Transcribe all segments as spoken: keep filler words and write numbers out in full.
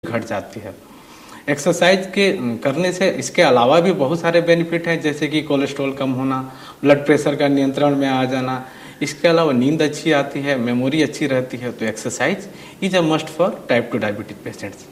घट जाती है। एक्सरसाइज के करने से इसके अलावा भी बहुत सारे बेनिफिट हैं, जैसे कि कोलेस्ट्रॉल कम होना, ब्लड प्रेशर का नियंत्रण में आ जाना। इसके अलावा नींद अच्छी आती है, मेमोरी अच्छी रहती है। तो exercise is a must for type two diabetes patients.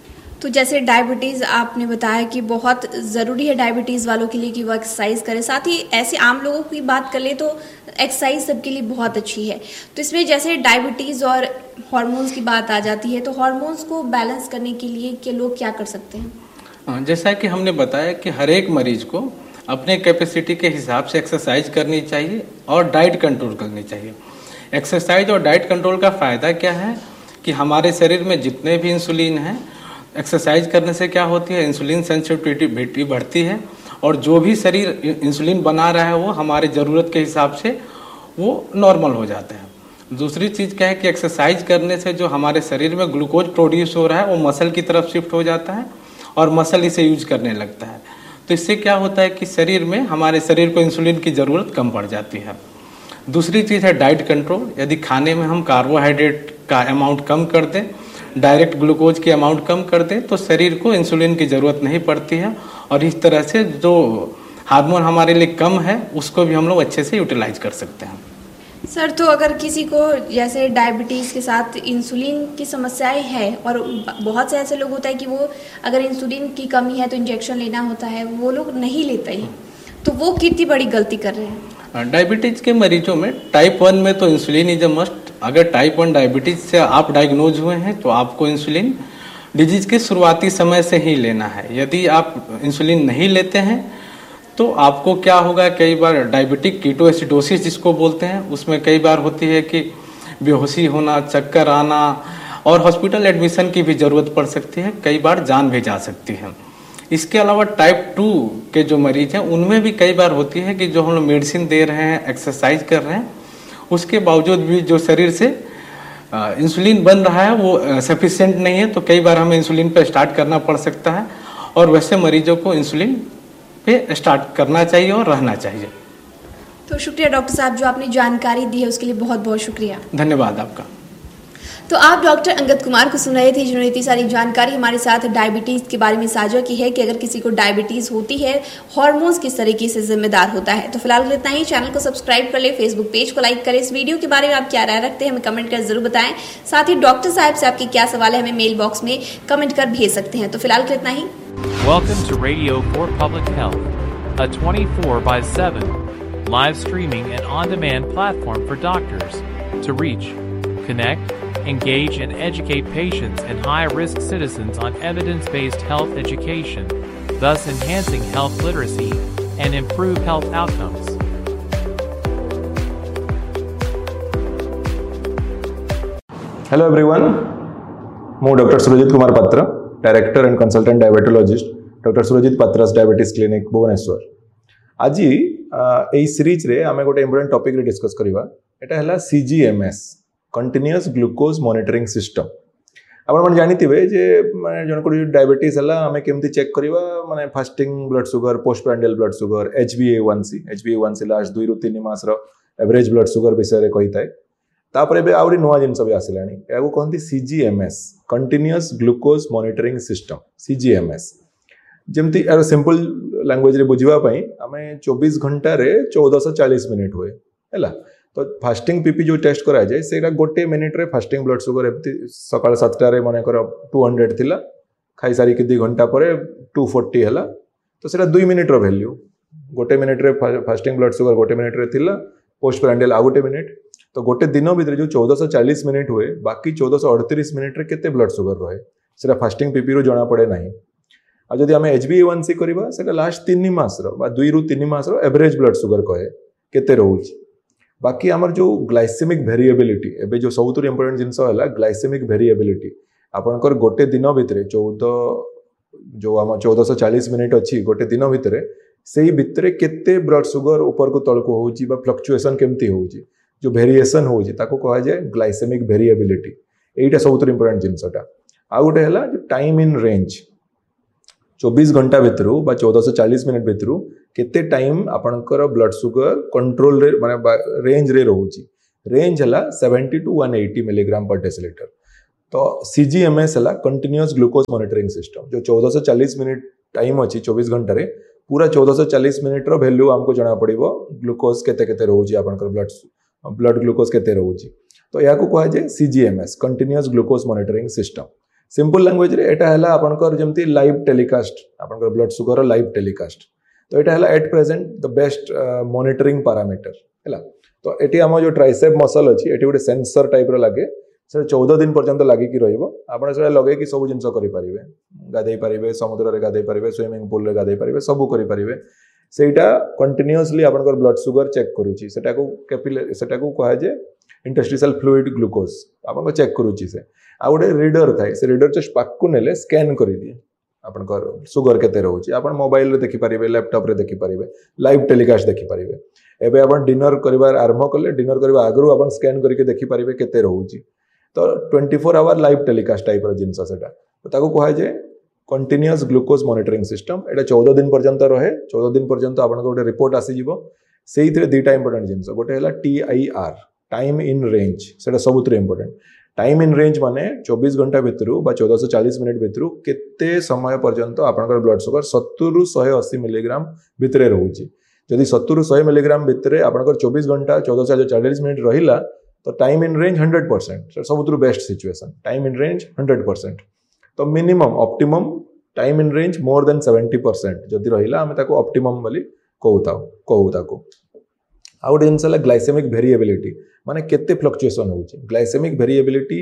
तो जैसे डायबिटीज़ आपने बताया कि बहुत ज़रूरी है डायबिटीज़ वालों के लिए कि वो एक्सरसाइज करें, साथ ही ऐसे आम लोगों की बात कर ले तो एक्सरसाइज सबके लिए बहुत अच्छी है। तो इसमें जैसे डायबिटीज़ और हार्मोन्स की बात आ जाती है, तो हार्मोन्स को बैलेंस करने के लिए के लोग क्या कर सकते हैं? जैसा कि हमने बताया कि हर एक मरीज को अपने कैपेसिटी के हिसाब से एक्सरसाइज करनी चाहिए और डाइट कंट्रोल करनी चाहिए। एक्सरसाइज और डाइट कंट्रोल का फ़ायदा क्या है कि हमारे शरीर में जितने भी इंसुलिन हैं, एक्सरसाइज करने से क्या होती है, इंसुलिन सेंसिटिविटी बढ़ती है और जो भी शरीर इंसुलिन बना रहा है वो हमारे ज़रूरत के हिसाब से वो नॉर्मल हो जाता है। दूसरी चीज़ क्या है कि एक्सरसाइज करने से जो हमारे शरीर में ग्लूकोज प्रोड्यूस हो रहा है वो मसल की तरफ शिफ्ट हो जाता है और मसल इसे यूज करने लगता है। तो इससे क्या होता है कि शरीर में हमारे शरीर को इंसुलिन की ज़रूरत कम पड़ जाती है। दूसरी चीज़ है डाइट कंट्रोल। यदि खाने में हम कार्बोहाइड्रेट का अमाउंट कम कर दें, डायरेक्ट ग्लूकोज की अमाउंट कम कर दें, तो शरीर को इंसुलिन की ज़रूरत नहीं पड़ती है और इस तरह से जो हार्मोन हमारे लिए कम है उसको भी हम लोग अच्छे से यूटिलाइज कर सकते हैं। सर, तो अगर किसी को जैसे डायबिटीज़ के साथ इंसुलिन की समस्याएं है और बहुत से ऐसे लोग होता है कि वो अगर इंसुलिन की कमी है तो इंजेक्शन लेना होता है, वो लोग नहीं लेते हैं, तो वो कितनी बड़ी गलती कर रहे हैं? डायबिटीज़ के मरीजों में टाइप वन में तो इंसुलिन इज अ मस्ट। अगर टाइप वन डायबिटीज़ से आप डायग्नोज हुए हैं तो आपको इंसुलिन डिजीज के शुरुआती समय से ही लेना है। यदि आप इंसुलिन नहीं लेते हैं तो आपको क्या होगा, कई बार डायबिटिक कीटोएसिडोसिस जिसको बोलते हैं, उसमें कई बार होती है कि बेहोशी होना, चक्कर आना और हॉस्पिटल एडमिशन की भी ज़रूरत पड़ सकती है, कई बार जान भी जा सकती है। इसके अलावा टाइप टू के जो मरीज हैं उनमें भी कई बार होती है कि जो हम लोग मेडिसिन दे रहे हैं, एक्सरसाइज कर रहे हैं, उसके बावजूद भी जो शरीर से इंसुलिन बन रहा है वो सफिशिएंट नहीं है, तो कई बार हमें इंसुलिन पर स्टार्ट करना पड़ सकता है और वैसे मरीजों को इंसुलिन पे स्टार्ट करना चाहिए और रहना चाहिए। तो शुक्रिया डॉक्टर साहब, जो आपने जानकारी दी है उसके लिए बहुत बहुत शुक्रिया। धन्यवाद आपका। तो आप डॉक्टर अंगद कुमार को सुन रहे थे, जिन्होंने इतनी सारी जानकारी हमारे साथ डायबिटीज़ के बारे में साझा की है कि अगर किसी को डायबिटीज़ होती है, हार्मोन्स किस तरीके से जिम्मेदार होता है। तो फिलहाल इतना ही। चैनल को सब्सक्राइब कर ले, फेसबुक पेज को लाइक करें। इस वीडियो के बारे में आप क्या राय रखते हैं हमें कमेंट कर जरूर बताएं। साथ ही डॉक्टर साहब से आपके क्या सवाल है हमें मेल बॉक्स में कमेंट कर भेज सकते हैं। तो फिलहाल इतना ही। Welcome to Radio for Public Health, a twenty-four by seven live streaming and on-demand platform for doctors to reach, connect, engage and educate patients and high-risk citizens on evidence-based health education, thus enhancing health literacy and improve health outcomes. Hello everyone, ମୁଁ doctor Surjit Kumar पात्र, director and consultant diabetologist, doctor Surjit पात्रास diabetes clinic Bhubaneswar. आज यही series रे आमे गोटे important topic रे discuss करबा। एटा हला सीजीएमएस, कंटिन्यूअस ग्लूकोज मॉनिटरिंग सिस्टम। आपण मन जानिथिबे जे माने जन को डायबिटीज हला आमे केमती चेक करबा, माने fasting blood sugar, postprandial blood sugar, एचबीए-वन-सी, एचबीए-वन-सी last दुई रु तीन मास रो एवरेज ब्लड शुगर विषय रे कहिताय। तापरे बे आउरी नुवा जिंस भी आसिलानी, एगो कहंती सीजीएमएस, कंटिन्यूअस ग्लूकोज मॉनिटरिंग सिस्टम, सीजीएमएस। जेमती यार सिंपल लैंग्वेज रे बुझिबा पई आमे चौबीस घंटा रे चौदह सौ चालीस मिनिट हुए हैला। तो फास्टिंग पीपी जो टेस्ट करा जाए सेटा गोटे मिनिट रे फास्टिंग ब्लड शुगर एमती सकाळ सातटा रे माने कर टू हंड्रेड थिला, खाई सारी कि दो घंटा परे टू फोर्टी हैला। तो सेटा दो मिनिट रो वैल्यू, गोटे मिनिट रे फास्टिंग ब्लड शुगर गोटे मिनिट रे थिला, पोस्ट प्रांडियल आ गोटे मिनिट। तो गोटे दिन भीतर जो चौदह सौ चालीस मिनिट हुए, बाकी चौदह सौ अड़तीस मिनिट रे केते ब्लड शुगर रहे सेटा फास्टिंग पीपी रो जणा पड़े नाही। आ जदि आमे एचबीए-वन-सी करबा सेटा लास्ट तीन मास रो बा दुई रु तीन मास रो एवरेज ब्लड शुगर कहे केते रहउची। बाकी आमर जो ग्लाइसेमिक वेरिएबिलिटी, एबे जो सबुत इंपोर्टेंट जिनस है ग्लाइसेमिक वेरिएबिलिटी, आपनकर गोटे दिन भितर चौदह जो आम चौदह सौ चालीस मिनिट अच्छी गोटे दिन भितर से भितर केते ब्लड शुगर ऊपर को तल को होउची बा फ्लक्चुएशन केमती होउची, जो वेरिएशन होउची ताको कहा जाए ग्लाइसेमिक वेरिएबिलिटी। एटा सबुत इंपोर्टेंट जिनसटा। आ गोटे हला जो टाइम इन रेंज, चौबीस घंटा भितर बा चौदह सौ चालीस मिनिट भितर केते टाइम आपनकर ब्लड शुगर कंट्रोल रे माने रेंज रे रहउची। रेंज हला seventy two one eighty milligram पर डेसीलिटर। तो सीजीएमएस है कंटिन्यूअस ग्लूकोज मॉनिटरिंग सिस्टम जो चौदह सौ चालीस मिनिट टाइम अच्छी चौबीस घंटे रे पूरा चौदह सौ चालीस मिनिट रो वैल्यू हमको जना पड़ो ग्लूकोज केते केते रहउची आपनकर ब्लड ब्लड ग्लूकोज केते रहउची तो या को कहा जाए सीजीएमएस continuous glucose monitoring system simple language रे एटा हला आपनकर जेमती लाइव टेलीकास्ट आपनकर ब्लड शुगर लाइव टेलीकास्ट तो एटा हला at present the best monitoring parameter हला तो एटी हम जो ट्राइसेप मसल अच्छी एटी गोटे सेंसर टाइप रो लागे से चौदह दिन पर्यंत लगिकी रहा से लगे सब जिन करेंगे गाधे पारे समुद्र में गाधे पारे स्विमिंग पूल में गाधे पारे सब करेंगे सेटा कंटिन्यूअसली आपनकर ब्लड शुगर चेक करुच्ची सेटा को कैपिलरी सेटा को कहा जाए इंटरस्टिशियल फ्लूइड ग्लूकोज आपन चेक करुच्ची से आ गोटे रीडर थाए से रीडर जस्ट पाकू नेले स्कैन कर दिए आपनकर शुगर केते रहउची आपन मोबाइल रे देखि पारिबे लैपटॉप रे देखि पारिबे लाइव टेलीकास्ट देखि पारिबे एबे आपन डिनर करबार आरंभ कले डिनर करबा आगरु आपन स्कैन करके देखि पारिबे केते रहउची तो twenty four hour live telecast type जिनस सेटा तो ताको कहा जाए कंटिन्यूअस ग्लूकोज मॉनिटरिंग सिस्टम एटा चौदह दिन पर्यंत रहे चौदह दिन पर्यंत आपन गोटे रिपोर्ट आसीजिवो सेई थरे दुईटा इंपोर्टेंट जिनस गोटे हला टीआईआर टाइम इन रेंज सेटा सबुतरे इंपोर्टेंट टाइम इन रेंज माने चौबीस घंटा भितरु बा चौदह सौ चालीस मिनिट भितरु केते समय पर्यंत आपनकर ब्लड शुगर सत्तर रु एक सौ अस्सी मिलीग्राम भितरे रहउची जदि सत्तर रु सौ मिलीग्राम भितरे आपनकर चौबीस घंटा चौदह सौ चालीस मिनिट रहिला तो time in range hundred percent सब best situation time in range hundred percent तो minimum optimum time in range more than seventy percent जदि रहिला हमें ताको ऑप्टिमम बोली कहूता कहू ताको आ गोटे जिनस ग्लाइसेमिक वेरिएबिलिटी माने केते फ्लक्चुएशन होउची ग्लाइसेमिक वेरिएबिलिटी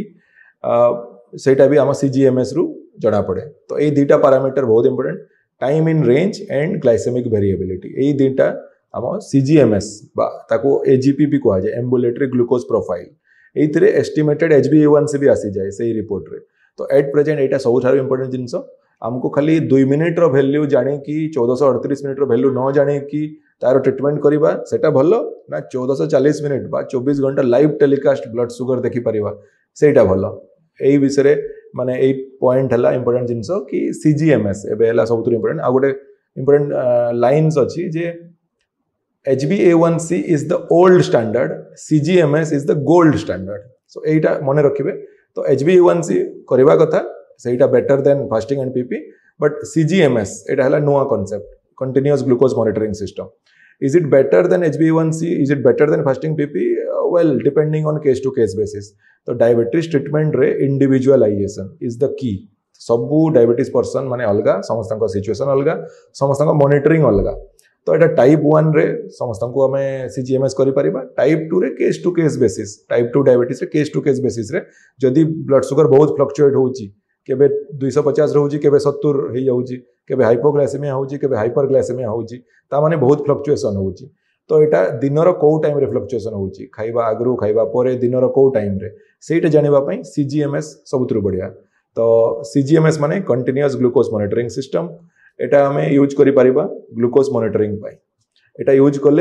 सेटा भी आम सीजीएमएस रु जना पड़े तो ये दुईटा पैरामीटर बहुत important time in range and glycaemic variability ये दुईटा आम सीजीएमएस ताको एजीपी भी कहा जाए एम्बुलेटरी ग्लूकोज प्रोफाइल ये एस्टिमेटेड एचबी ए वन सी भी आसी जाए से रिपोर्ट रे तो एट प्रेजेंट यहाँ सब इंपोर्टेंट जिनस आमको खाली दुई मिनिट रो वैल्यू जाने की चौदह सौ अड़तीस मिनिट रो वैल्यू न जाने की तार ट्रिटमेंट करवा सेटा भल ना चौदह सौ चालीस मिनिट बा चौबीस घंटा लाइव टेलीकास्ट ब्लड शुगर देखि परिवा सेटा भल यही विषय माने ए पॉइंट है इंपोर्टेंट जिनस कि सीजीएमएस एबे हला सबुत इंपोर्टेंट आ गोटे इंपोर्टेंट लाइन्स अच्छी जे H b A one C is the old standard, C G M S is the gold standard. So एटा मने रखिबे तो H b A one C करबा कथा सेटा better than fasting and PP but C G M S एटा हला नुआ concept continuous glucose monitoring system is it better than H b A one C is it better than fasting PP well depending on case to case basis तो diabetes treatment रे individualisation is the key सबू diabetes person माने अलगा समस्त situation अलगा समस्त monitoring अलगा तो एटा टाइप वन रे समस्त को हमें सीजीएमएस करि परिबा टाइप टू रे case to case basis type two diabetes रे केस टू केस बेसिस रे जदि ब्लड शुगर बहुत फ्लक्चुएट होउची केबे दो सौ पचास रहउची केबे सत्तर हे जाउची केबे हाइपोग्लाइसेमिया होउची केबे हाइपरग्लाइसेमिया होउची ता माने बहुत फ्लक्चुएशन होउची तो एटा दिनर को टाइम रे फ्लक्चुएशन होउची खाइबा आगरु खाइबा परे दिनर को टाइम रे सेटा जानिबा पई सीजीएमएस सबुतरु बढ़िया तो सीजीएमएस माने कंटीन्यूअस ग्लूकोज मॉनिटरिंग सिस्टम एटा हमें यूज करि परिबा ग्लूकोज मॉनिटरिंग पाई एटा यूज कले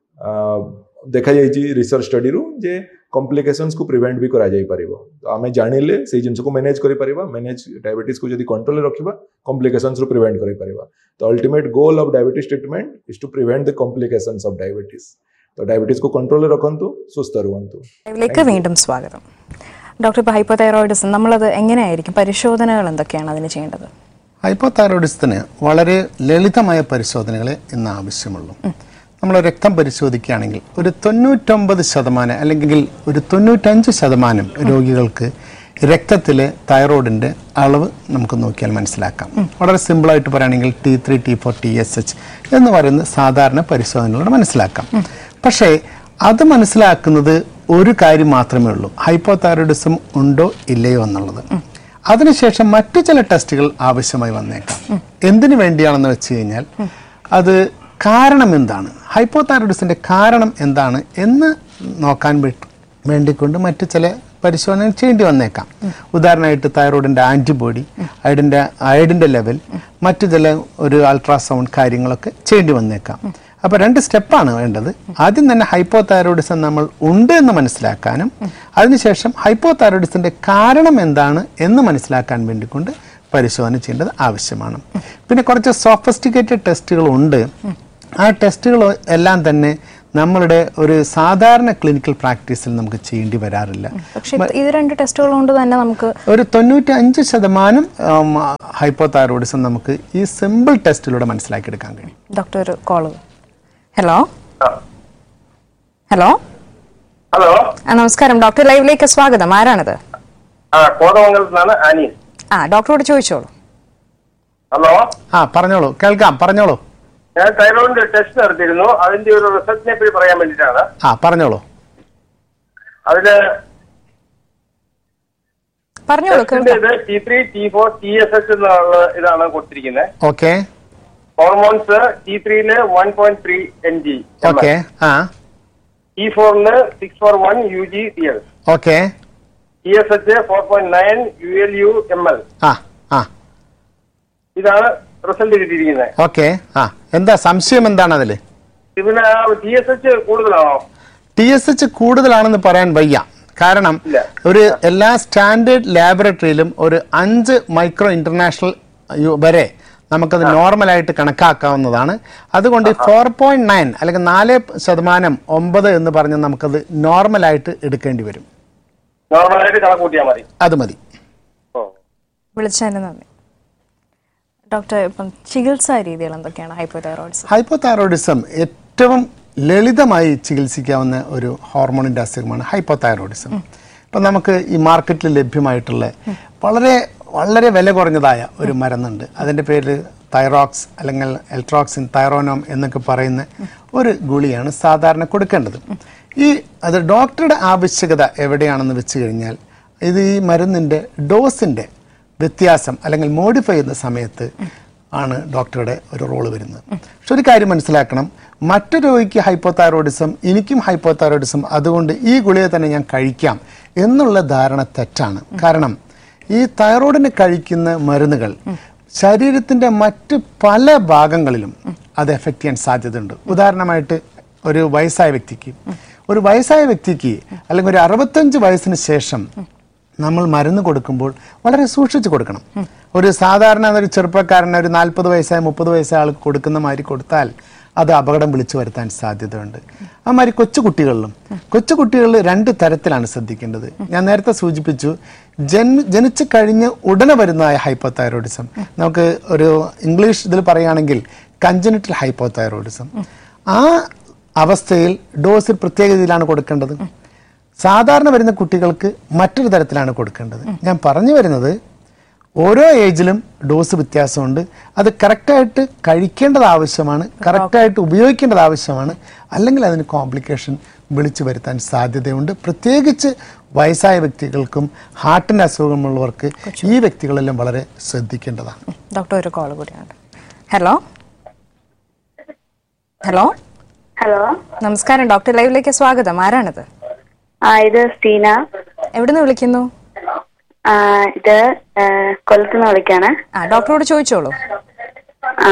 देखा जाइए रिसर्च स्टडी रु जे कॉम्प्लिकेशंस को प्रिवेंट भी करा जाई परिबो तो हमें जानिले से जिंस को मैनेज करि परिबा मैनेज डायबिटीज को जदी कंट्रोल रखिबा कॉम्प्लिकेशंस रु प्रिवेंट करि परिबा तो ultimate goal of diabetes treatment is to prevent the complications of diabetes तो डायबिटीज को कंट्रोल रखंतु सुस्त रुवंतु ഇതിലേക്ക് വീണ്ടും സ്വാഗതം ഡോക്ടർ ഇപ്പോൾ ഹൈപ്പോതൈറോയിഡിസം നമ്മളത് എങ്ങനെയായിരിക്കും പരിശോധനകൾ എന്തൊക്കെയാണ് അതിന് ചെയ്യേണ്ടത് ഹൈപ്പോതൈറോയിഡിസത്തിന് വളരെ ലളിതമായ പരിശോധനകളെ ഇന്ന് ആവശ്യമുള്ളൂ നമ്മൾ രക്തം പരിശോധിക്കുകയാണെങ്കിൽ ഒരു തൊണ്ണൂറ്റൊമ്പത് ശതമാനം അല്ലെങ്കിൽ ഒരു തൊണ്ണൂറ്റഞ്ച് ശതമാനം രോഗികൾക്ക് രക്തത്തിലെ തൈറോയിഡിൻ്റെ അളവ് നമുക്ക് നോക്കിയാൽ മനസ്സിലാക്കാം വളരെ സിമ്പിളായിട്ട് പറയുകയാണെങ്കിൽ T three T four T S H എന്ന് പറയുന്ന സാധാരണ പരിശോധനകളോട് മനസ്സിലാക്കാം പക്ഷേ അത് മനസ്സിലാക്കുന്നത് ഒരു കാര്യം മാത്രമേ ഉള്ളൂ ഹൈപ്പോതൈറോയിഡിസം ഉണ്ടോ ഇല്ലയോ എന്നുള്ളത് അതിനുശേഷം മറ്റു ചില ടെസ്റ്റുകൾ ആവശ്യമായി വന്നേക്കാം എന്തിനു വേണ്ടിയാണെന്ന് വെച്ച് കഴിഞ്ഞാൽ അത് കാരണം എന്താണ് ഹൈപ്പോതൈറോയിഡിസിന്റെ കാരണം എന്താണ് എന്ന് നോക്കാൻ വേണ്ടിക്കൊണ്ട് മറ്റു ചില പരിശോധന ചെയ്യേണ്ടി വന്നേക്കാം ഉദാഹരണമായിട്ട് തൈറോയിഡിന്റെ ആന്റിബോഡി അയഡിന്റെ അയഡിന്റെ ലെവൽ മറ്റു ചില ഒരു അൾട്രാസൗണ്ട് കാര്യങ്ങളൊക്കെ ചെയ്യേണ്ടി വന്നേക്കാം അപ്പോൾ രണ്ട് സ്റ്റെപ്പാണ് വേണ്ടത് ആദ്യം തന്നെ ഹൈപ്പോതൈറോയിഡിസം നമ്മൾ ഉണ്ട് എന്ന് മനസ്സിലാക്കാനും അതിനുശേഷം ഹൈപ്പോതൈറോയിഡിസിന്റെ കാരണം എന്താണ് എന്ന് മനസ്സിലാക്കാൻ വേണ്ടിക്കൊണ്ട് പരിശോധന ചെയ്യേണ്ടത് ആവശ്യമാണ് പിന്നെ കുറച്ച് സോഫിസ്റ്റിക്കേറ്റഡ് ടെസ്റ്റുകളുണ്ട് ആ ടെസ്റ്റുകൾ എല്ലാം തന്നെ നമ്മളുടെ ഒരു സാധാരണ ക്ലിനിക്കൽ പ്രാക്ടീസിൽ നമുക്ക് ചെയ്യേണ്ടി വരാറില്ല. പക്ഷേ ഇത് രണ്ട് ടെസ്റ്റുകൾ കൊണ്ട് തന്നെ നമുക്ക് ഒരു തൊണ്ണൂറ്റി അഞ്ച് ശതമാനം ഹൈപ്പോതൈറോയിഡിസം നമുക്ക് ഈ സിമ്പിൾ ടെസ്റ്റിലൂടെ മനസ്സിലാക്കിയെടുക്കാൻ കഴിയും. ഡോക്ടർ ഒരു കോള്. ഹലോ ഹലോ ഹലോ നമസ്കാരം, ഡോക്ടർ ലൈവിലേക്ക് സ്വാഗതം. ആരാണത്? ആ ഡോക്ടറോട് ചോദിച്ചോളൂ. ഹലോ ആ പറഞ്ഞോളൂ, കേൾക്കാം, പറഞ്ഞോളൂ. ഞാൻ തൈറോയിഡിന്റെ ടെസ്റ്റ് നടത്തിയിരുന്നു, അതിന്റെ ഒരു റിസൾട്ടിനെ പറ്റി പറയാൻ വേണ്ടിയിട്ടാണ്. ആ പറഞ്ഞോളൂ. അതില് പറഞ്ഞോളൂ. T three T four T S H എന്നുള്ള ഇതാണ് കൊടുത്തിരിക്കുന്നത്. Okay. Hormones T ത്രീയില് one point three N G, okay. ആ T ഫോറിന് six four one U G T L, okay. T S H four point nine U L U M L. ആ ആ ഇതാണ് result കിട്ടിയിരിക്കുന്നത്. Okay. ആ എന്താ സംശയം, എന്താണ് അതില്? പിന്നെ ടി എസ് എച്ച് കൂടുതലാണോ? ടി എസ് എച്ച് കൂടുതലാണെന്ന് പറയാൻ വയ്യ. കാരണം ഒരു എല്ലാ സ്റ്റാൻഡേർഡ് ലാബറട്ടറിയിലും ഒരു അഞ്ച് മൈക്രോ ഇന്റർനാഷണൽ വരെ നമുക്കത് നോർമലായിട്ട് കണക്കാക്കാവുന്നതാണ്. അതുകൊണ്ട് ഫോർ പോയിന്റ് നയൻ അല്ലെങ്കിൽ നാല് ശതമാനം ഒമ്പത് എന്ന് പറഞ്ഞ് നമുക്കത് നോർമലായിട്ട് എടുക്കേണ്ടി വരും. നോർമലായിട്ട് കണക്കൂട്ടിയാൽ മതി. അത് മതി. വിളിച്ചതിന് നന്ദി. ഡോക്ടർ, ഇപ്പം ചികിത്സാ രീതികൾ എന്തൊക്കെയാണ് ഹൈപ്പോതൈറോയിഡിസം? ഹൈപ്പോതൈറോയിഡിസം ഏറ്റവും ലളിതമായി ചികിത്സിക്കാവുന്ന ഒരു ഹോർമോണിന്റെ അസുഖമാണ് ഹൈപ്പോതൈറോയിഡിസം. ഇപ്പം നമുക്ക് ഈ മാർക്കറ്റിൽ ലഭ്യമായിട്ടുള്ള വളരെ വളരെ വില കുറഞ്ഞതായ ഒരു മരുന്നുണ്ട്. അതിൻ്റെ പേര് തൈറോക്സ് അല്ലെങ്കിൽ എൽട്രോക്സിൻ, തൈറോനോം എന്നൊക്കെ പറയുന്ന ഒരു ഗുളിയാണ് സാധാരണ കൊടുക്കേണ്ടത്. ഈ അത് ഡോക്ടറുടെ ആവശ്യകത എവിടെയാണെന്ന് വെച്ച് കഴിഞ്ഞാൽ ഇത് ഈ മരുന്നിൻ്റെ ഡോസിൻ്റെ വ്യത്യാസം അല്ലെങ്കിൽ മോഡിഫൈ ചെയ്യുന്ന സമയത്ത് ആണ് ഡോക്ടറുടെ ഒരു റോള് വരുന്നത്. പക്ഷെ ഒരു കാര്യം മനസ്സിലാക്കണം, മറ്റു രോഗിക്ക് ഹൈപ്പോതൈറോയിഡിസം, എനിക്കും ഹൈപ്പോതൈറോയിഡിസം, അതുകൊണ്ട് ഈ ഗുളിക തന്നെ ഞാൻ കഴിക്കാം എന്നുള്ള ധാരണ തെറ്റാണ്. കാരണം ഈ തൈറോയിഡിന് കഴിക്കുന്ന മരുന്നുകൾ ശരീരത്തിൻ്റെ മറ്റ് പല ഭാഗങ്ങളിലും അത് എഫക്റ്റ് ചെയ്യാൻ സാധ്യതയുണ്ട്. ഉദാഹരണമായിട്ട് ഒരു വയസ്സായ വ്യക്തിക്ക് ഒരു വയസ്സായ വ്യക്തിക്ക് അല്ലെങ്കിൽ ഒരു അറുപത്തഞ്ച് വയസ്സിന് ശേഷം നമ്മൾ മരുന്ന് കൊടുക്കുമ്പോൾ വളരെ സൂക്ഷിച്ച് കൊടുക്കണം. ഒരു സാധാരണ ഒരു ചെറുപ്പക്കാരന് ഒരു നാൽപ്പത് വയസ്സായ മുപ്പത് വയസ്സായ ആൾക്ക് കൊടുക്കുന്ന മാതിരി കൊടുത്താൽ അത് അപകടം വിളിച്ചു വരുത്താൻ സാധ്യതയുണ്ട്. ആ മാതിരി കൊച്ചുകുട്ടികളിലും കൊച്ചുകുട്ടികളിൽ രണ്ട് തരത്തിലാണ് ശ്രദ്ധിക്കേണ്ടത്. ഞാൻ നേരത്തെ സൂചിപ്പിച്ചു, ജന് ജനിച്ചു കഴിഞ്ഞ് ഉടനെ വരുന്നതായ ഹൈപ്പോതൈറോയിഡിസം, നമുക്ക് ഒരു ഇംഗ്ലീഷ് ഇതിൽ പറയുകയാണെങ്കിൽ കഞ്ചനിറ്റൽ ഹൈപ്പോതൈറോയിഡിസം. ആ അവസ്ഥയിൽ ഡോസിൽ പ്രത്യേക രീതിയിലാണ് കൊടുക്കേണ്ടത്. സാധാരണ വരുന്ന കുട്ടികൾക്ക് മറ്റൊരു തരത്തിലാണ് കൊടുക്കേണ്ടത്. ഞാൻ പറഞ്ഞു വരുന്നത്, ഓരോ ഏജിലും ഡോസ് വ്യത്യാസമുണ്ട്. അത് കറക്റ്റായിട്ട് കഴിക്കേണ്ടത് ആവശ്യമാണ്, കറക്റ്റായിട്ട് ഉപയോഗിക്കേണ്ടത് ആവശ്യമാണ്. അല്ലെങ്കിൽ അതിന് കോംപ്ലിക്കേഷൻ വിളിച്ചു വരുത്താൻ സാധ്യതയുണ്ട്. പ്രത്യേകിച്ച് വയസ്സായ വ്യക്തികൾക്കും ഹാർട്ടിൻ്റെ അസുഖമുള്ളവർക്ക് ഈ വ്യക്തികളെല്ലാം വളരെ ശ്രദ്ധിക്കേണ്ടതാണ്. ഡോക്ടർ ഒരു കോൾ കൂടിയാണ്. ഹലോ ഹലോ ഹലോ നമസ്കാരം, ഡോക്ടർ ലൈവിലേക്ക് സ്വാഗതം. ആരാണിത്? ആ ഇത് സ്റ്റീന. എവിടുന്ന് വിളിക്കുന്നു? ആ ഇത് കൊല്ലത്തുനിന്ന് വിളിക്കാണ്. ആ ഡോക്ടറോട് ചോദിച്ചോളൂ. ആ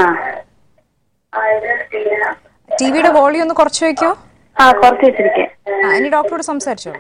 ടിവിയുടെ വോളിയം ഒന്ന് കുറച്ച് വെക്കോ. ആ കുറച്ച് വെച്ചിരിക്കെ. ആ ഇനി ഡോക്ടറോട് സംസാരിച്ചോളൂ.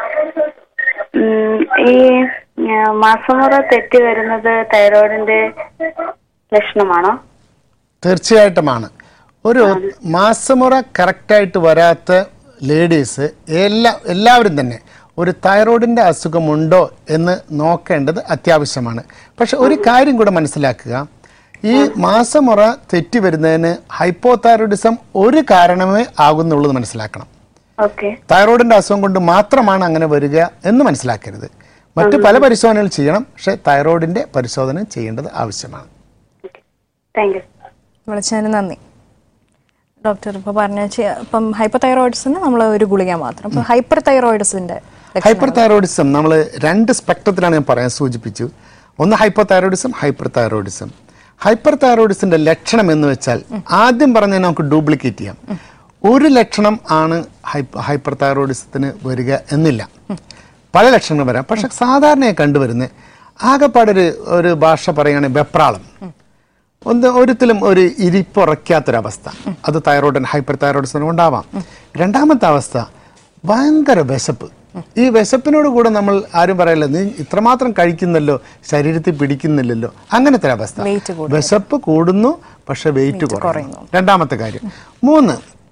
ഈ മാസമുറ തെറ്റി വരുന്നത് തൈറോയിഡിന്റെ ലക്ഷണമാണോ? തീർച്ചയായിട്ടുമാണ്. ഒരു മാസമുറ കറക്റ്റായിട്ട് വരാത്ത ലേഡീസ് എല്ലാ എല്ലാവരും തന്നെ ഒരു തൈറോയിഡിൻ്റെ അസുഖമുണ്ടോ എന്ന് നോക്കേണ്ടത് അത്യാവശ്യമാണ്. പക്ഷെ ഒരു കാര്യം കൂടെ മനസ്സിലാക്കുക, ഈ മാസമുറ തെറ്റി വരുന്നതിന് ഹൈപ്പോതൈറോയിഡിസം ഒരു കാരണമേ ആകുന്നുള്ളത് മനസ്സിലാക്കണം. തൈറോയിഡിൻ്റെ അസുഖം കൊണ്ട് മാത്രമാണ് അങ്ങനെ വരിക എന്ന് മനസ്സിലാക്കരുത്. മറ്റു പല പരിശോധനകൾ ചെയ്യണം, പക്ഷെ തൈറോയിഡിൻ്റെ പരിശോധന ചെയ്യേണ്ടത് ആവശ്യമാണ്. വിളിച്ചതിന് നന്ദി. ഡോക്ടർ ഇപ്പോൾ പറഞ്ഞ ഇപ്പം ഹൈപ്പർ തൈറോയിഡിസിന് നമ്മൾ ഒരു ഗുളിക മാത്രം. ഇപ്പം ഹൈപ്പർ തൈറോയിഡിസിന്റെ ഹൈപ്പർ തൈറോയിഡിസം നമ്മൾ രണ്ട് സ്പെക്ട്രത്തിലാണ് ഞാൻ പറയാൻ സൂചിപ്പിച്ചു. ഒന്ന് hyper thyroidism, hyper thyroidism. Hyper തൈറോയിഡിസിന്റെ ലക്ഷണം എന്ന് വെച്ചാൽ ആദ്യം പറഞ്ഞാൽ നമുക്ക് ഡ്യൂപ്ലിക്കേറ്റ് ചെയ്യാം. ഒരു ലക്ഷണം ആണ് ഹൈപ്പർ തൈറോയിഡിസത്തിന് വരിക എന്നില്ല, പല ലക്ഷണങ്ങൾ വരാം. പക്ഷെ സാധാരണയായി കണ്ടുവരുന്ന ആകെപ്പാടൊരു ഒരു ഭാഷ പറയുകയാണെങ്കിൽ വെപ്രാളം, ഒന്ന് ഒരിക്കലും ഒരു ഇരിപ്പുറയ്ക്കാത്തൊരവസ്ഥ, അത് തൈറോയിഡിന് ഹൈപ്പർ തൈറോയിഡിസിന് ഉണ്ടാവാം. രണ്ടാമത്തെ അവസ്ഥ ഭയങ്കര വിശപ്പ്. ഈ വിശപ്പിനോട് കൂടെ നമ്മൾ ആരും പറയല്ല, നീ ഇത്രമാത്രം കഴിക്കുന്നല്ലോ, ശരീരത്തിൽ പിടിക്കുന്നില്ലല്ലോ, അങ്ങനത്തെ ഒരു അവസ്ഥ. വിശപ്പ് കൂടുന്നു പക്ഷെ വെയിറ്റ് കുറയുന്നു. രണ്ടാമത്തെ കാര്യം. മൂന്ന്,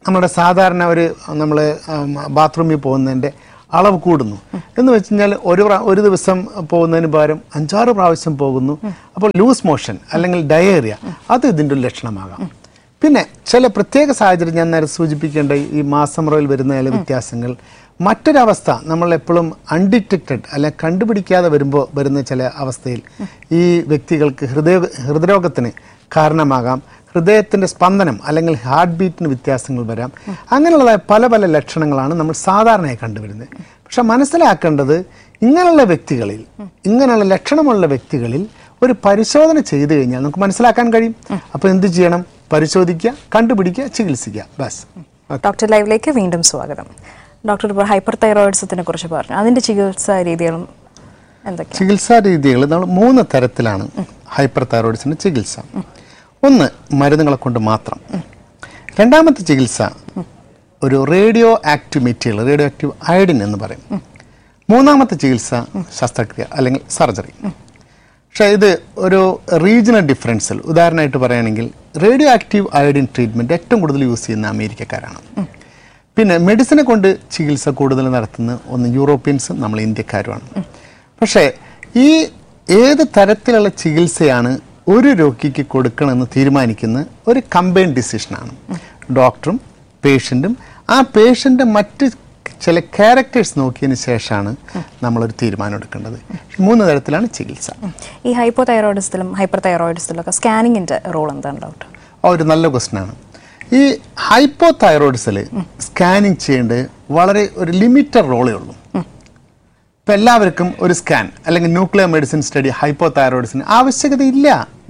നമ്മുടെ സാധാരണ ഒരു നമ്മൾ ബാത്റൂമിൽ പോകുന്നതിൻ്റെ അളവ് കൂടുന്നു എന്ന് വെച്ച് കഴിഞ്ഞാൽ ഒരു ഒരു ദിവസം പോകുന്നതിന് പകരം അഞ്ചാറ് പ്രാവശ്യം പോകുന്നു. അപ്പോൾ ലൂസ് മോഷൻ അല്ലെങ്കിൽ ഡയേറിയ അത് ഇതിൻ്റെ ഒരു ലക്ഷണമാകാം. പിന്നെ ചില പ്രത്യേക സാഹചര്യം ഞാൻ നേരെ സൂചിപ്പിക്കേണ്ട ഈ മാസമുറയിൽ വരുന്ന ചില വ്യത്യാസങ്ങൾ, മറ്റൊരവസ്ഥ നമ്മൾ എപ്പോഴും അൺഡിറ്റക്റ്റഡ് അല്ലെങ്കിൽ കണ്ടുപിടിക്കാതെ വരുമ്പോൾ വരുന്ന ചില അവസ്ഥയിൽ ഈ വ്യക്തികൾക്ക് ഹൃദയ ഹൃദയരോഗത്തിന് കാരണമാകാം. ഹൃദയത്തിൻ്റെ സ്പന്ദനം അല്ലെങ്കിൽ ഹാർട്ട് ബീറ്റിന് വ്യത്യാസങ്ങൾ വരാം. അങ്ങനെയുള്ളതായ പല പല ലക്ഷണങ്ങളാണ് നമ്മൾ സാധാരണയായി കണ്ടുവരുന്നത്. പക്ഷെ മനസ്സിലാക്കേണ്ടത് ഇങ്ങനെയുള്ള വ്യക്തികളിൽ ഇങ്ങനെയുള്ള ലക്ഷണമുള്ള വ്യക്തികളിൽ ഒരു പരിശോധന ചെയ്തു കഴിഞ്ഞാൽ നമുക്ക് മനസ്സിലാക്കാൻ കഴിയും. അപ്പോൾ എന്ത് ചെയ്യണം? പരിശോധിക്കുക, കണ്ടുപിടിക്കുക, ചികിത്സിക്കുക. ബസ്. ഡോക്ടർ ലൈവിലേക്ക് വീണ്ടും സ്വാഗതം. ഡോക്ടർ ഇപ്പോൾ ഹൈപ്പർ തൈറോയിഡ്സത്തിനെ കുറിച്ച് പറഞ്ഞു. അതിൻ്റെ ചികിത്സാ രീതികളും എന്തൊക്കെയാണ്? ചികിത്സാ രീതികൾ നമ്മൾ മൂന്ന് തരത്തിലാണ് ഹൈപ്പർ തൈറോയിഡ്സിൻ്റെ ചികിത്സ. ഒന്ന് മരുന്നുകളെ കൊണ്ട് മാത്രം. രണ്ടാമത്തെ ചികിത്സ ഒരു radio active material, radio active iodine എന്ന് പറയും. മൂന്നാമത്തെ ചികിത്സ ശസ്ത്രക്രിയ അല്ലെങ്കിൽ സർജറി. പക്ഷേ ഇത് ഒരു റീജിയണൽ ഡിഫറൻസിൽ ഉദാഹരണമായിട്ട് പറയുകയാണെങ്കിൽ റേഡിയോ ആക്റ്റീവ് അയഡിൻ ട്രീറ്റ്മെൻറ്റ് ഏറ്റവും കൂടുതൽ യൂസ് ചെയ്യുന്ന അമേരിക്കക്കാരാണ്. പിന്നെ മെഡിസിനെ കൊണ്ട് ചികിത്സ കൂടുതൽ നടത്തുന്ന ഒന്ന് യൂറോപ്യൻസും നമ്മൾ ഇന്ത്യക്കാരുമാണ്. പക്ഷേ ഈ ഏത് തരത്തിലുള്ള ചികിത്സയാണ് ഒരു രോഗിക്ക് കൊടുക്കണമെന്ന് തീരുമാനിക്കുന്ന ഒരു കമ്പൈൻഡ് ഡിസിഷനാണ്. ഡോക്ടറും പേഷ്യൻറ്റും ആ പേഷ്യൻ്റെ മറ്റ് ചില ക്യാരക്ടേഴ്സ് നോക്കിയതിന് ശേഷമാണ് നമ്മളൊരു തീരുമാനം എടുക്കേണ്ടത്. മൂന്ന് തരത്തിലാണ് ചികിത്സ. ഈ ഹൈപ്പോ തൈറോയിഡിസത്തിലും ഹൈപ്പർ തൈറോയിഡിസത്തിലും ഒക്കെ സ്കാനിങ്ങിൻ്റെ റോൾ എന്താണ് ഡോക്ടർ? ആ ഒരു നല്ല ക്വസ്റ്റ്യനാണ്. ഈ ഹൈപ്പോ തൈറോയിഡ്സിൽ സ്കാനിങ് ചെയ്യേണ്ടത് വളരെ ഒരു ലിമിറ്റഡ് റോളേ ഉള്ളൂ. ഇപ്പം എല്ലാവർക്കും ഒരു സ്കാൻ അല്ലെങ്കിൽ ന്യൂക്ലിയർ മെഡിസിൻ സ്റ്റഡി ഹൈപ്പോ തൈറോയിഡ്സിന് ആവശ്യകതയില്ല.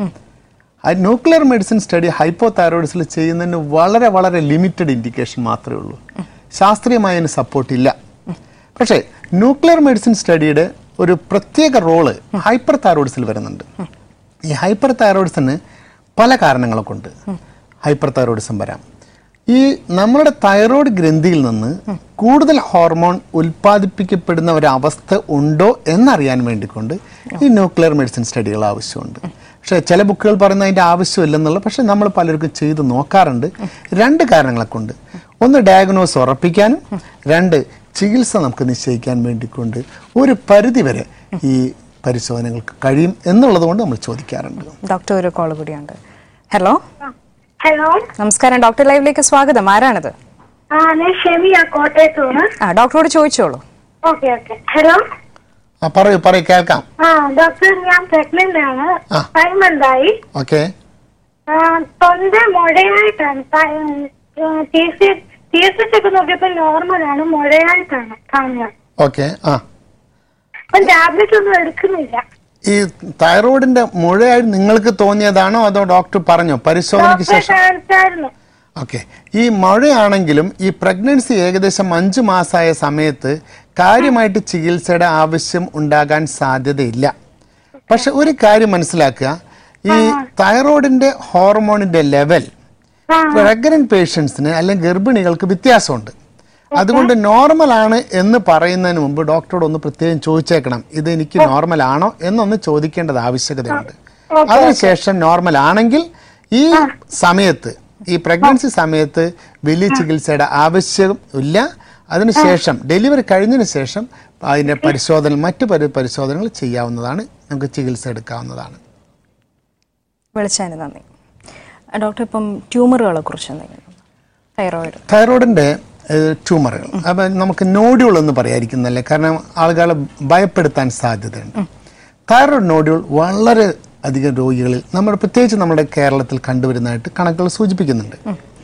ആ ന്യൂക്ലിയർ മെഡിസിൻ സ്റ്റഡി ഹൈപ്പോ തൈറോയിഡ്സിൽ ചെയ്യുന്നതിന് വളരെ വളരെ ലിമിറ്റഡ് ഇൻഡിക്കേഷൻ മാത്രമേ ഉള്ളൂ. ശാസ്ത്രീയമായ അതിന് സപ്പോർട്ടില്ല. പക്ഷേ ന്യൂക്ലിയർ മെഡിസിൻ സ്റ്റഡിയുടെ ഒരു പ്രത്യേക റോള് ഹൈപ്പർ തൈറോയിഡ്സിൽ വരുന്നുണ്ട്. ഈ ഹൈപ്പർ തൈറോയിഡ്സിന് പല കാരണങ്ങളെ കൊണ്ട് ഹൈപ്പർ തൈറോയിഡിസം വരാം. ഈ നമ്മുടെ തൈറോയ്ഡ് ഗ്രന്ഥിയിൽ നിന്ന് കൂടുതൽ ഹോർമോൺ ഉൽപ്പാദിപ്പിക്കപ്പെടുന്ന ഒരവസ്ഥ ഉണ്ടോ എന്നറിയാൻ വേണ്ടിക്കൊണ്ട് ഈ ന്യൂക്ലിയർ മെഡിസിൻ സ്റ്റഡികൾ ആവശ്യമുണ്ട്. പക്ഷേ ചില ബുക്കുകൾ പറയുന്ന അതിൻ്റെ ആവശ്യമില്ലെന്നുള്ള, പക്ഷെ നമ്മൾ പലർക്കും ചെയ്ത് നോക്കാറുണ്ട്. രണ്ട് കാരണങ്ങളെ കൊണ്ട്. ഒന്ന് ഡയഗ്നോസ് ഉറപ്പിക്കാനും, രണ്ട് ചികിത്സ നമുക്ക് നിശ്ചയിക്കാൻ വേണ്ടിക്കൊണ്ട് ഒരു പരിധിവരെ ഈ പരിശോധനകൾക്ക് കഴിയും എന്നുള്ളത് കൊണ്ട് നമ്മൾ ചോദിക്കാറുണ്ട്. ഡോക്ടർ ഒരു കോൾ കൂടിയുണ്ട്. ഹലോ ഹലോ, നമസ്കാരം. ഡോക്ടർ ലൈവിലേക്ക് സ്വാഗതം. ആരാണിത്? ആ ഞാൻ ഷെമിയ കോട്ടയത്തുനിന്ന്. ആ ഡോക്ടറോട് ചോദിച്ചോളൂ. Okay okay. ഹലോ, ആ പറയൂ പറയൂ കേൾക്കാം. ആ ഡോക്ടർ, ഞാൻ പ്രഗ്നന്റ് ആണ്. ഫൈവ് മന്ത് ആയി. ഓക്കെ. തൊണ്ട മുഴയായിട്ടാണ്. തീർച്ചയൊക്കെ നോക്കിയപ്പോ നോർമലാണ്, മുഴയായിട്ടാണ് കാണുന്നത്. ഓക്കെ. ആ അപ്പം ടാബ്ലറ്റ് ഒന്നും എടുക്കുന്നില്ല. ഈ തൈറോയിഡിന്റെ മുഴയായി നിങ്ങൾക്ക് തോന്നിയതാണോ അതോ ഡോക്ടർ പറഞ്ഞോ പരിശോധനയ്ക്ക് ശേഷം? ഓക്കെ. ഈ മഴയാണെങ്കിലും ഈ പ്രഗ്നൻസി ഏകദേശം അഞ്ചു മാസമായ സമയത്ത് കാര്യമായിട്ട് ചികിത്സയുടെ ആവശ്യം ഉണ്ടാകാൻ സാധ്യതയില്ല. പക്ഷെ ഒരു കാര്യം മനസ്സിലാക്കുക, ഈ തൈറോയിഡിന്റെ ഹോർമോണിന്റെ ലെവൽ പ്രഗ്നന്റ് പേഷ്യൻസിന് അല്ലെങ്കിൽ ഗർഭിണികൾക്ക് വ്യത്യാസമുണ്ട്. അതുകൊണ്ട് നോർമൽ ആണ് എന്ന് പറയുന്നതിന് മുമ്പ് ഡോക്ടറോട് ഒന്ന് പ്രത്യേകം ചോദിച്ചേക്കണം, ഇത് എനിക്ക് നോർമൽ ആണോ എന്നൊന്ന് ചോദിക്കേണ്ടത് ആവശ്യകതയുണ്ട്. അതിനുശേഷം നോർമൽ ആണെങ്കിൽ ഈ സമയത്ത് ഈ പ്രഗ്നൻസി സമയത്ത് വലിയ ചികിത്സയുടെ ആവശ്യം ഇല്ല. അതിനുശേഷം ഡെലിവറി കഴിഞ്ഞതിന് ശേഷം അതിൻ്റെ പരിശോധന മറ്റു പരിശോധനകൾ ചെയ്യാവുന്നതാണ്, നമുക്ക് ചികിത്സ എടുക്കാവുന്നതാണ്. വിളിച്ചതിന് നന്ദി. ഡോക്ടർ, ഇപ്പം ട്യൂമറുകളെ കുറിച്ച് എന്തെങ്കിലും? തൈറോയിഡ് തൈറോയിഡിൻ്റെ ട്യൂമറുകൾ അപ്പം നമുക്ക് നോഡ്യൂൾ എന്ന് പറയാതിരിക്കുന്നല്ലേ, കാരണം ആളുകളെ ഭയപ്പെടുത്താൻ സാധ്യതയുണ്ട്. തൈറോയിഡ് നോഡ്യൂൾ വളരെ അധികം രോഗികളിൽ നമ്മൾ പ്രത്യേകിച്ച് നമ്മുടെ കേരളത്തിൽ കണ്ടുവരുന്നതായിട്ട് കണക്കുകൾ സൂചിപ്പിക്കുന്നുണ്ട്.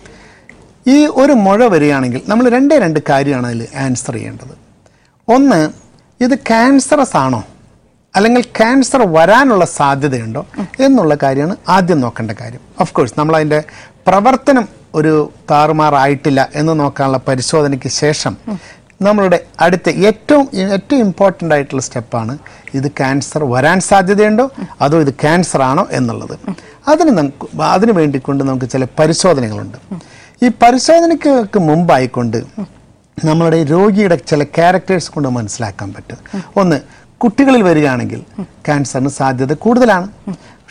ഈ ഒരു മുഴ വരികയാണെങ്കിൽ നമ്മൾ രണ്ടേ രണ്ട് കാര്യമാണ് അതിൽ ആൻസർ ചെയ്യേണ്ടത്. ഒന്ന്, ഇത് ക്യാൻസറസ് ആണോ അല്ലെങ്കിൽ ക്യാൻസർ വരാനുള്ള സാധ്യതയുണ്ടോ എന്നുള്ള കാര്യമാണ് ആദ്യം നോക്കേണ്ട കാര്യം. ഓഫ് കോഴ്സ് നമ്മൾ അതിൻ്റെ പ്രവർത്തനം ഒരു താറുമാറായിട്ടില്ല എന്ന് നോക്കാനുള്ള പരിശോധനയ്ക്ക് ശേഷം നമ്മളുടെ അടുത്ത ഏറ്റവും ഏറ്റവും ഇമ്പോർട്ടൻ്റ് ആയിട്ടുള്ള സ്റ്റെപ്പാണ് ഇത് ക്യാൻസർ വരാൻ സാധ്യതയുണ്ടോ അതോ ഇത് ക്യാൻസർ ആണോ എന്നുള്ളത്. അതിന് നമുക്ക് അതിന് വേണ്ടിക്കൊണ്ട് നമുക്ക് ചില പരിശോധനകളുണ്ട്. ഈ പരിശോധനയ്ക്ക് മുമ്പായിക്കൊണ്ട് നമ്മളുടെ രോഗിയുടെ ചില ക്യാരക്ടേഴ്സ് കൊണ്ട് മനസ്സിലാക്കാൻ പറ്റും. ഒന്ന്, കുട്ടികളിൽ വരികയാണെങ്കിൽ ക്യാൻസറിന് സാധ്യത കൂടുതലാണ്.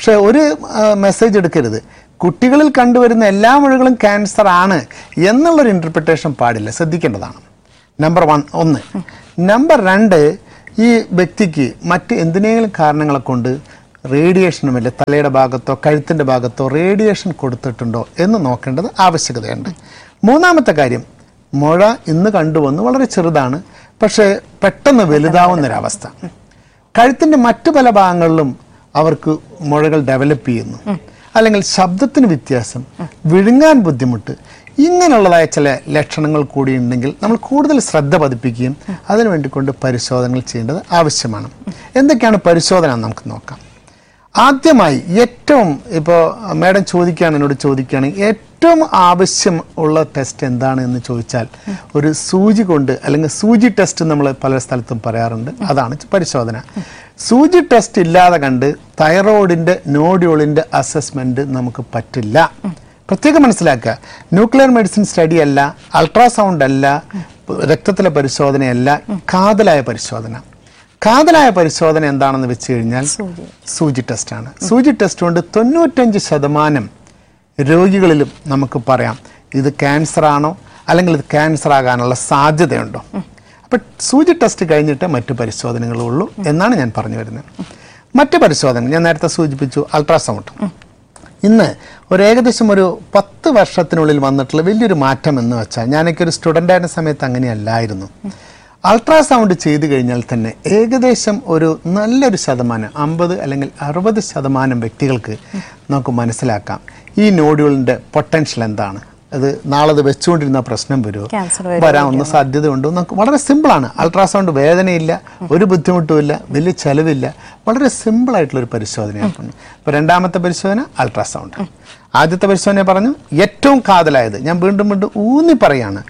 പക്ഷെ ഒരു മെസ്സേജ് എടുക്കരുത്, കുട്ടികളിൽ കണ്ടുവരുന്ന എല്ലാ മുഴകളും ക്യാൻസർ ആണ് എന്നുള്ളൊരു ഇൻ്റർപ്രിട്ടേഷൻ പാടില്ല, ശ്രദ്ധിക്കേണ്ടതാണ്. നമ്പർ വൺ ഒന്ന്. നമ്പർ രണ്ട്, ഈ വ്യക്തിക്ക് മറ്റ് എന്തിനേലും കാരണങ്ങളെ കൊണ്ട് റേഡിയേഷനുമില്ല, തലയുടെ ഭാഗത്തോ കഴുത്തിൻ്റെ ഭാഗത്തോ റേഡിയേഷൻ കൊടുത്തിട്ടുണ്ടോ എന്ന് നോക്കേണ്ടത് ആവശ്യകതയുണ്ട്. മൂന്നാമത്തെ കാര്യം, മുഴ ഇന്ന് കണ്ടുവന്ന് വളരെ ചെറുതാണ്, പക്ഷേ പെട്ടെന്ന് വലുതാവുന്നൊരവസ്ഥ. കഴുത്തിൻ്റെ മറ്റു പല ഭാഗങ്ങളിലും അവർക്ക് മുഴകൾ ഡെവലപ്പ് ചെയ്യുന്നു, അല്ലെങ്കിൽ ശബ്ദത്തിന് വ്യത്യാസം, വിഴുങ്ങാൻ ബുദ്ധിമുട്ട്, ഇങ്ങനെയുള്ളതായ ചില ലക്ഷണങ്ങൾ കൂടി ഉണ്ടെങ്കിൽ നമ്മൾ കൂടുതൽ ശ്രദ്ധ പതിപ്പിക്കുകയും അതിനു വേണ്ടിക്കൊണ്ട് പരിശോധനകൾ ചെയ്യേണ്ടത് ആവശ്യമാണ്. എന്തൊക്കെയാണ് പരിശോധന നമുക്ക് നോക്കാം. ആദ്യമായി ഏറ്റവും ഇപ്പോൾ മാഡം ചോദിക്കുകയാണ്, എന്നോട് ചോദിക്കുകയാണെങ്കിൽ ഏറ്റവും ആവശ്യം ഉള്ള ടെസ്റ്റ് എന്താണ് എന്ന് ചോദിച്ചാൽ ഒരു സൂചി കൊണ്ട്, അല്ലെങ്കിൽ സൂചി ടെസ്റ്റ് നമ്മൾ പല സ്ഥലത്തും പറയാറുണ്ട്, അതാണ് പരിശോധന. സൂചി ടെസ്റ്റ് ഇല്ലാതെ കണ്ട് തൈറോയിഡിൻ്റെ നോഡ്യൂളിൻ്റെ അസസ്മെൻറ്റ് നമുക്ക് പറ്റില്ല. പ്രത്യേകം മനസ്സിലാക്കുക, ന്യൂക്ലിയർ മെഡിസിൻ സ്റ്റഡി അല്ല, അൾട്രാസൗണ്ട് അല്ല, രക്തത്തിലെ പരിശോധനയല്ല, കാതലായ പരിശോധന. കാതലായ പരിശോധന എന്താണെന്ന് വെച്ച് കഴിഞ്ഞാൽ സൂചി ടെസ്റ്റാണ്. സൂചി ടെസ്റ്റ് കൊണ്ട് തൊണ്ണൂറ്റഞ്ച് ശതമാനം രോഗികളിലും നമുക്ക് പറയാം ഇത് ക്യാൻസർ ആണോ അല്ലെങ്കിൽ ഇത് ക്യാൻസർ ആകാനുള്ള സാധ്യതയുണ്ടോ. അപ്പം സൂചി ടെസ്റ്റ് കഴിഞ്ഞിട്ട് മറ്റു പരിശോധനകളുള്ളൂ എന്നാണ് ഞാൻ പറഞ്ഞു വരുന്നത്. മറ്റു പരിശോധന ഞാൻ നേരത്തെ സൂചിപ്പിച്ചു, അൾട്രാസൗണ്ട്. ഇന്ന് ഒരു ഏകദേശം ഒരു പത്ത് വർഷത്തിനുള്ളിൽ വന്നിട്ടുള്ള വലിയൊരു മാറ്റം എന്ന് വെച്ചാൽ, ഞാനൊക്കെ ഒരു സ്റ്റുഡൻ്റ് ആയിരുന്ന സമയത്ത് അങ്ങനെയല്ലായിരുന്നു. അൾട്രാസൗണ്ട് ചെയ്തു കഴിഞ്ഞാൽ തന്നെ ഏകദേശം ഒരു നല്ലൊരു ശതമാനം, അമ്പത് അല്ലെങ്കിൽ അറുപത് ശതമാനം വ്യക്തികൾക്ക് നമുക്ക് മനസ്സിലാക്കാം ഈ നോഡ്യൂളിൻ്റെ പൊട്ടൻഷ്യൽ എന്താണ്, അത് നാളെ അത് വെച്ചുകൊണ്ടിരുന്ന പ്രശ്നം വരുമോ, വരാവുന്ന സാധ്യതയുണ്ടോ. നമുക്ക് വളരെ സിമ്പിളാണ്. അൾട്രാസൗണ്ട് വേദനയില്ല, ഒരു ബുദ്ധിമുട്ടുമില്ല, വലിയ ചെലവില്ല, വളരെ സിമ്പിളായിട്ടുള്ളൊരു പരിശോധനയാണ്. ഇപ്പോൾ രണ്ടാമത്തെ പരിശോധന അൾട്രാസൗണ്ട്. ആദ്യത്തെ പരിശോധന പറഞ്ഞു ഏറ്റവും കാതലായത്, ഞാൻ വീണ്ടും വീണ്ടും ഊന്നി പറയാണ്,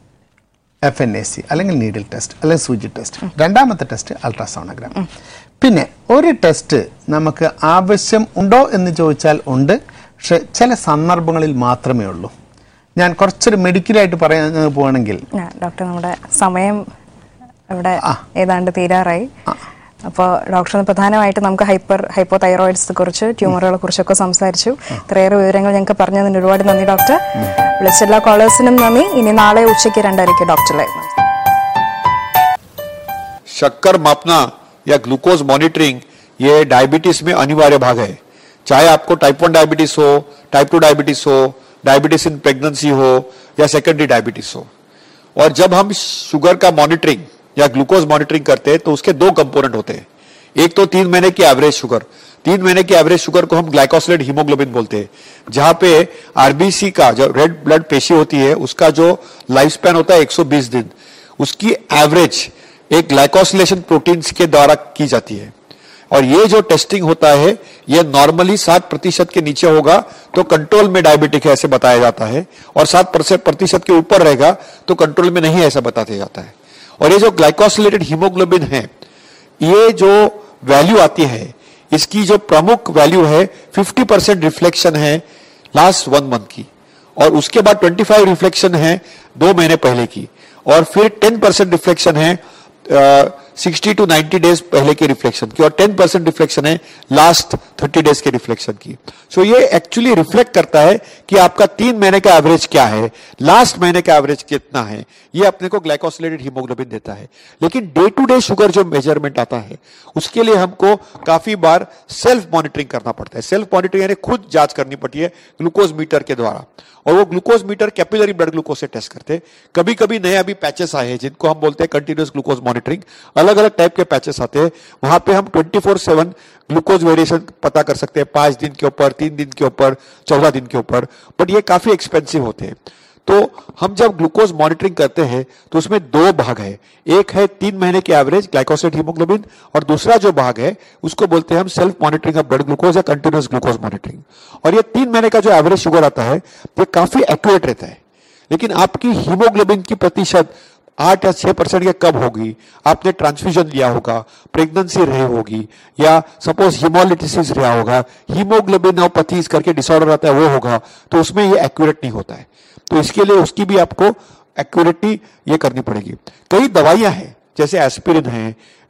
എഫ് എൻ എ സി അല്ലെങ്കിൽ നീഡിൽ ടെസ്റ്റ് അല്ലെങ്കിൽ സൂചി ടെസ്റ്റ്. രണ്ടാമത്തെ ടെസ്റ്റ് അൾട്രാസോണോഗ്രാം. പിന്നെ ഒരു ടെസ്റ്റ് നമുക്ക് ആവശ്യം ഉണ്ടോ എന്ന് ചോദിച്ചാൽ ഉണ്ട്, പക്ഷെ ചില സന്ദർഭങ്ങളിൽ മാത്രമേ ഉള്ളൂ. ഞാൻ കുറച്ചൊരു മെഡിക്കലായിട്ട് പറയാൻ പോവാണെങ്കിൽ, ഡോക്ടർ നമ്മുടെ സമയം ഇവിടെ ഏതാണ്ട് തീരാറായി. അപ്പോൾ ഡോക്ടർ പ്രധാനമായിട്ട് നമുക്ക് ഹൈപ്പർ ഹൈപ്പോ തൈറോയിഡ്സിനെ കുറിച്ച്, ട്യൂമറുകളെ കുറിച്ചൊക്കെ സംസാരിച്ചു. ഇത്രയേറെ വിവരങ്ങൾ ഞങ്ങൾക്ക് പറഞ്ഞതിന് ഒരുപാട് നന്ദി ഡോക്ടർ. വിളിച്ച എല്ലാ കോളേഴ്സിനും നന്ദി. ഇനി നാളെ ഉച്ചയ്ക്ക് രണ്ടരയ്ക്ക് ഡോക്ടറെ. शक्कर मापना या ग्लूकोज मॉनिटरिंग ये डायबिटीज में अनिवार्य भाग है. चाहे आपको टाइप वन डायबिटीज हो, टाइप टू डायबिटीज हो, डायबिटीज इन प्रेगनेंसी हो या सेकेंडरी डायबिटीज हो. और जब हम शुगर का मॉनिटरिंग या ग्लूकोज मॉनिटरिंग करते हैं तो उसके दो कंपोनेंट होते हैं. एक तो तीन महीने की एवरेज शुगर. तीन महीने की एवरेज शुगर को हम ग्लाइकोसिलेटेड हीमोग्लोबिन बोलते हैं, जहां पे आरबीसी का जो रेड ब्लड पेशी होती है उसका जो लाइफ स्पैन होता है एक सौ बीस दिन, उसकी एवरेज एक ग्लाइकोसिलेशन प्रोटीन्स के द्वारा की जाती है. और ये जो टेस्टिंग होता है ये नॉर्मली सात प्रतिशत के नीचे होगा तो कंट्रोल में डायबिटिक है ऐसे बताया जाता है, और सात प्रतिशत के ऊपर रहेगा तो कंट्रोल में नहीं ऐसा बताया जाता है. और ये जो ग्लाइकोसिलेटेड हीमोग्लोबिन है, ये जो वैल्यू आती है, इसकी जो प्रमुख वैल्यू है पचास परसेंट रिफ्लेक्शन है लास्ट वन मंथ की, और उसके बाद पच्चीस रिफ्लेक्शन है दो महीने पहले की, और फिर दस परसेंट रिफ्लेक्शन है सिक्सटी टू नाइन्टी डेज पहले के रिफ्लेक्शन की, और टेन परसेंट रिफ्लेक्शन है लास्ट थर्टी डेज के रिफ्लेक्शन की. सो so ये एक्चुअली रिफ्लेक्ट करता है कि आपका तीन महीने का एवरेज क्या है, लास्ट महीने का एवरेज कितना है, ये अपने को ग्लाइकोसिलेटेड हीमोग्लोबिन देता है. लेकिन डे टू डे शुगर जो मेजरमेंट आता है उसके लिए हमको काफी बार सेल्फ मॉनिटरिंग करना पड़ता है. सेल्फ मॉनिटरिंग यानी खुद जांच करनी पड़ती है ग्लूकोज मीटर के द्वारा, और वो glucose metre capillary blood glucose से टेस्ट करते हैं. कभी कभी नए अभी पैचेस आए हैं जिनको हम बोलते हैं कंटिन्यूअस ग्लूकोज मॉनिटरिंग. अलग अलग टाइप के पैचेस आते हैं, वहां पे हम twenty four seven glucose variation पता कर सकते हैं, पांच दिन के ऊपर, तीन दिन के ऊपर, चौदह दिन के ऊपर, बट ये काफी एक्सपेंसिव होते हैं. तो हम जब ग्लूकोज मॉनिटरिंग करते हैं तो उसमें दो भाग है. एक है तीन महीने की एवरेज ग्लाइकोसिलेटेड हीमोग्लोबिन, और दूसरा जो भाग है उसको बोलते हैं हम self monitoring of blood glucose या कंटिन्यूअस ग्लूकोज मॉनिटरिंग. और ये तीन महीने का जो एवरेज शुगर आता है ये काफी एक्यूरेट रहता है. लेकिन आपकी हीमोग्लोबिन की प्रतिशत आठ या छह परसेंट या कब होगी, आपने ट्रांसफ्यूजन लिया होगा, प्रेगनेंसी रही होगी, या सपोज हीमोलिटिसिस रहा होगा, हीमोग्लोबिनोपैथीज करके डिसऑर्डर आता है वो होगा, तो उसमें ये एक्यूरेट नहीं होता है. तो इसके लिए उसकी भी आपको एक्यूरेटी ये करनी पड़ेगी. कई दवाइयां हैं जैसे एस्पिरिन है,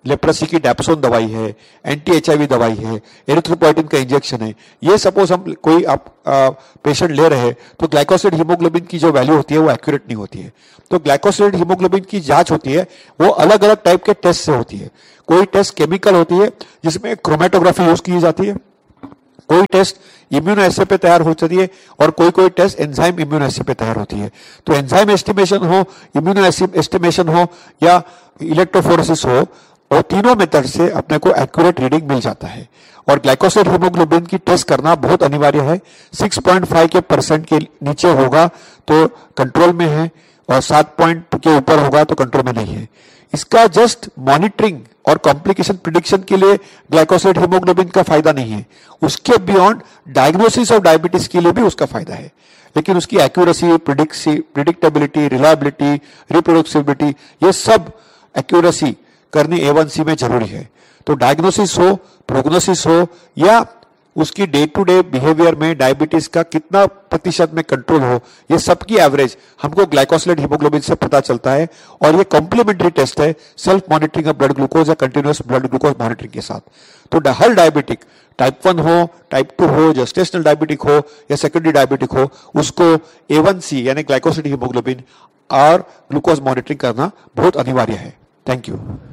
लेप्रेसी की डैप्सोन दवाई है, एंटी एचआईवी दवाई है, एरिथ्रोपोइटिन का इंजेक्शन है, ये सपोज हम कोई आप पेशेंट ले रहे हैं तो ग्लाइकोसाइड हीमोग्लोबिन की जो वैल्यू होती है वो एक्यूरेट नहीं होती है। तो ग्लाइकोसाइड हीमोग्लोबिन की जांच होती है वो अलग अलग टाइप के टेस्ट से होती है। कोई टेस्ट केमिकल होती है जिसमें क्रोमेटोग्राफी यूज की जाती है, कोई टेस्ट इम्यूनो एसे पे तैयार हो जाती है और कोई कोई टेस्ट एंजाइम इम्यूनो एसे पे तैयार होती है। तो एंजाइम एस्टिमेशन हो, इम्यूनो एस्टिमेशन हो या इलेक्ट्रोफोरेसिस हो, और तीनों मेथड से अपने को एक्यूरेट रीडिंग मिल जाता है। और ग्लाइकोसाइड हीमोग्लोबिन की टेस्ट करना बहुत अनिवार्य है। सिक्स पॉइंट फाइव के परसेंट के नीचे होगा तो कंट्रोल में है और सात पॉइंट के ऊपर होगा तो कंट्रोल में नहीं है। इसका जस्ट मॉनिटरिंग और कॉम्प्लिकेशन प्रिडिक्शन के लिए ग्लाइकोसाइड हीमोग्लोबिन का फायदा नहीं है, उसके बियॉन्ड डायग्नोसिस ऑफ डायबिटीज के लिए भी उसका फायदा है। लेकिन उसकी एक्यूरेसी, प्रिडिक्टेबिलिटी, रिलायबिलिटी, रिप्रोड्यूसिबिलिटी, ये सब एक्यूरेसी करनी ए वन सी में जरूरी है। तो डायग्नोसिस हो, प्रोग्नोसिस हो या उसकी डे टू डे बिहेवियर में डायबिटीज का कितना प्रतिशत में कंट्रोल हो, ये सबकी एवरेज हमको ग्लाइकोसाइड हीमोग्लोबिन से पता चलता है। और ये कॉम्प्लीमेंट्री टेस्ट है self monitoring of blood glucose या कंटिन्यूअस ब्लड ग्लूकोज मॉनिटरिंग के साथ। तो हर डायबिटिक, टाइप वन हो, टाइप टू हो, जेस्टेशनल डायबिटिक हो या सेकेंडरी डायबिटिक हो, उसको ए वन सी यानी ग्लाइकोसाइड हीमोग्लोबिन और ग्लूकोज मॉनिटरिंग करना बहुत अनिवार्य है। Thank you.